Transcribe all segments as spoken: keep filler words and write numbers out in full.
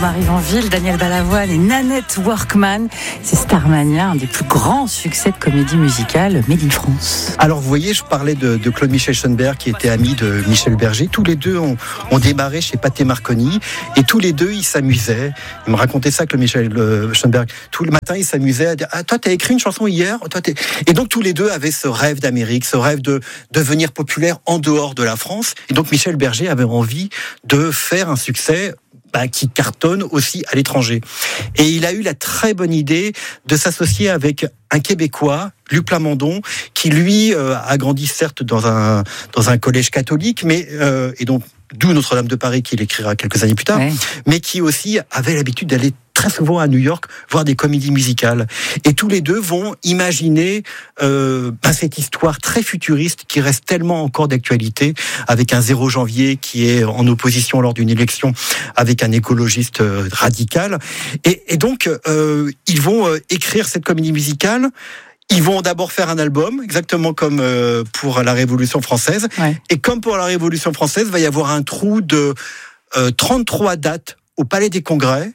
Jean-Marie Vanville, Daniel Balavoine et Nanette Workman. C'est Starmania, un des plus grands succès de comédie musicale made in France. Alors vous voyez, je parlais de, de Claude Michel Schoenberg qui était ami de Michel Berger. Tous les deux ont, ont démarré chez Pathé Marconi et tous les deux ils s'amusaient. Ils me racontaient ça, Claude Michel euh, Schoenberg. Tout le matin ils s'amusaient à dire ah, toi t'as écrit une chanson hier, toi t'es... Et donc tous les deux avaient ce rêve d'Amérique, ce rêve de devenir populaire en dehors de la France. Et donc Michel Berger avait envie de faire un succès bah, qui cartonne aussi à l'étranger. Et il a eu la très bonne idée de s'associer avec un Québécois, Luc Plamondon, qui lui euh, a grandi certes dans un dans un collège catholique, mais euh, et donc d'où Notre-Dame de Paris qu'il écrira quelques années plus tard, ouais. mais qui aussi avait l'habitude d'aller très souvent à New York voir des comédies musicales. Et tous les deux vont imaginer euh, ben, cette histoire très futuriste qui reste tellement encore d'actualité, avec un zéro janvier qui est en opposition lors d'une élection avec un écologiste euh, radical. Et, et donc, euh, ils vont euh, écrire cette comédie musicale. Ils vont d'abord faire un album, exactement comme euh, pour la Révolution française. Ouais. Et comme pour la Révolution française, il va y avoir un trou de euh, trente-trois dates au Palais des Congrès.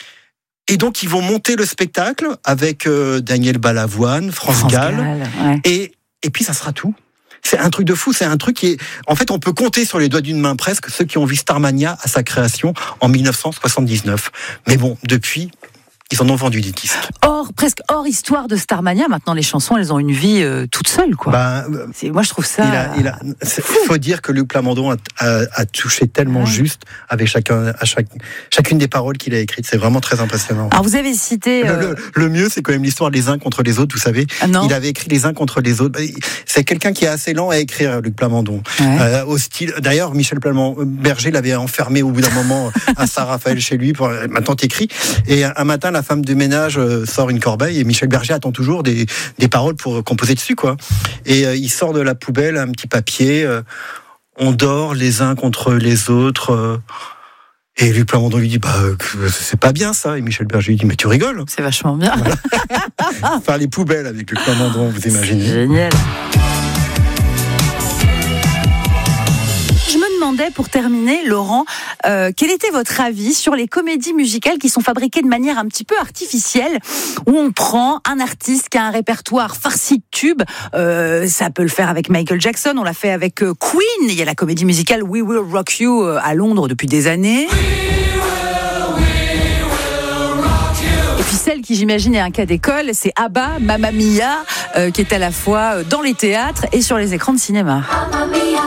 Et donc, ils vont monter le spectacle avec euh, Daniel Balavoine, France, France Gall. Gall ouais. et, et puis, ça sera tout. C'est un truc de fou. C'est un truc qui est... En fait, on peut compter sur les doigts d'une main presque ceux qui ont vu Starmania à sa création en dix-neuf cent soixante-dix-neuf. Mais bon, depuis... Ils en ont vendu des disques. Or, presque hors histoire de Starmania, maintenant les chansons, elles ont une vie euh, toute seule, quoi. Ben, c'est, moi, je trouve ça. Il a, il a, faut dire que Luc Plamondon a, a, a touché tellement ouais. juste avec chacun, à chaque, chacune des paroles qu'il a écrites. C'est vraiment très impressionnant. Alors, vous avez cité. Euh... Le, le, le mieux, c'est quand même l'histoire des uns contre les autres, vous savez. Ah, il avait écrit les uns contre les autres. C'est quelqu'un qui est assez lent à écrire, Luc Plamondon. Ouais. Euh, au style. D'ailleurs, Michel Plamondon, Berger l'avait enfermé au bout d'un moment à Saint-Raphaël chez lui pour maintenant t'écris. Et un matin, la femme de ménage sort une corbeille et Michel Berger attend toujours des, des paroles pour composer dessus, quoi. Et euh, il sort de la poubelle un petit papier. Euh, on dort les uns contre les autres. Euh, et Luc Plamondon lui dit bah c'est pas bien ça. Et Michel Berger lui dit mais tu rigoles. C'est vachement bien. Voilà. Faire les poubelles avec Luc Plamondon, vous imaginez. C'est génial. Pour terminer, Laurent, euh, quel était votre avis sur les comédies musicales qui sont fabriquées de manière un petit peu artificielle, où on prend un artiste qui a un répertoire farci de tubes, euh, ça peut le faire avec Michael Jackson, on l'a fait avec euh, Queen, il y a la comédie musicale We Will Rock You euh, à Londres depuis des années. We will, we will rock you. Et puis celle qui j'imagine est un cas d'école, c'est ABBA, Mamma Mia, euh, qui est à la fois dans les théâtres et sur les écrans de cinéma. Mamma Mia.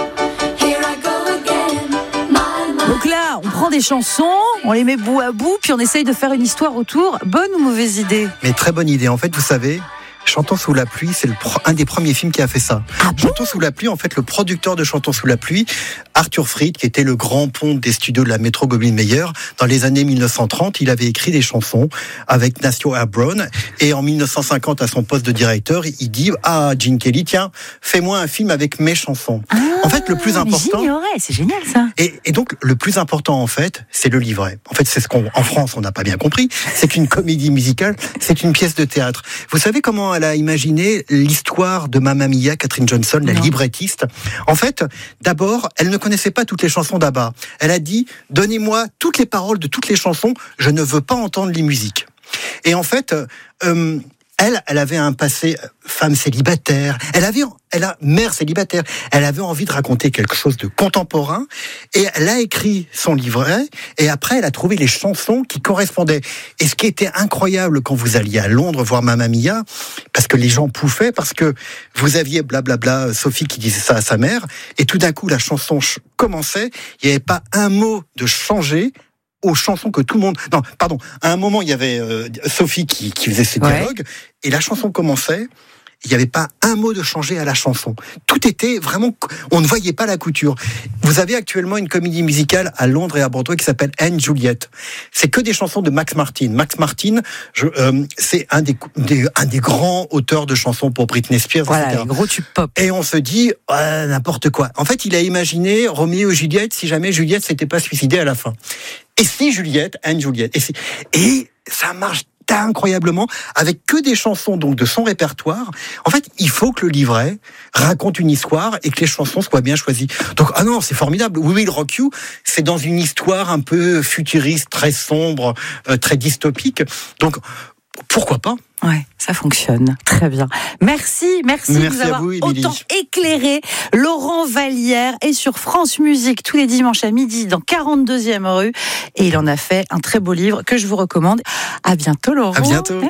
Donc là, on prend des chansons, on les met bout à bout, puis on essaye de faire une histoire autour. Bonne ou mauvaise idée ? Mais très bonne idée. En fait, vous savez, Chantons sous la pluie, c'est le pro- un des premiers films qui a fait ça. Ah bon ? Chantons sous la pluie, en fait, le producteur de Chantons sous la pluie, Arthur Freed, qui était le grand pont des studios de la Metro-Goldwyn-Mayer, dans les années dix-neuf cent trente, il avait écrit des chansons avec Nacio Brown. Et en dix-neuf cent cinquante, à son poste de directeur, il dit « Ah, Gene Kelly, tiens, fais-moi un film avec mes chansons. Ah, » En fait, le plus important... J'ignorais, c'est génial ça. Et, et donc, le plus important, en fait, c'est le livret. En fait, c'est ce qu'on, en France, on n'a pas bien compris. C'est qu'une comédie musicale, c'est une pièce de théâtre. Vous savez comment elle a imaginé l'histoire de Mamma Mia, Catherine Johnson, la non. librettiste ? En fait, d'abord, elle ne connaissait pas toutes les chansons d'ABBA. Elle a dit, donnez-moi toutes les paroles de toutes les chansons, je ne veux pas entendre les musiques. Et en fait, euh, elle, elle avait un passé femme célibataire, elle avait, elle a mère célibataire, elle avait envie de raconter quelque chose de contemporain, et elle a écrit son livret, et après elle a trouvé les chansons qui correspondaient. Et ce qui était incroyable quand vous alliez à Londres voir Mamma Mia, parce que les gens pouffaient, parce que vous aviez blablabla Sophie qui disait ça à sa mère, et tout d'un coup la chanson commençait, il n'y avait pas un mot de changé aux chansons que tout le monde... Non, pardon, à un moment, il y avait euh, Sophie qui, qui faisait ses dialogues, ouais. et la chanson commençait, il n'y avait pas un mot de changé à la chanson. Tout était vraiment... On ne voyait pas la couture. Vous avez actuellement une comédie musicale à Londres et à Bordeaux qui s'appelle Anne Juliet. C'est que des chansons de Max Martin. Max Martin, je, euh, c'est un des, des, un des grands auteurs de chansons pour Britney Spears, voilà, et cetera. Les gros tubes pop. Et on se dit, euh, n'importe quoi. En fait, il a imaginé Roméo et Juliette si jamais Juliette s'était pas suicidée à la fin. Et si Juliette, Anne Juliette, et, si, et ça marche incroyablement, avec que des chansons donc de son répertoire. En fait, il faut que le livret raconte une histoire et que les chansons soient bien choisies. Donc, ah non, c'est formidable. We Will Rock You, c'est dans une histoire un peu futuriste, très sombre, euh, très dystopique. Donc, pourquoi pas ? Ouais, ça fonctionne. Très bien. Merci, merci, merci de vous avoir vous, autant éclairé. Laurent Vallière est sur France Musique tous les dimanches à midi dans quarante-deuxième rue. Et il en a fait un très beau livre que je vous recommande. À bientôt, Laurent. À bientôt. Merci.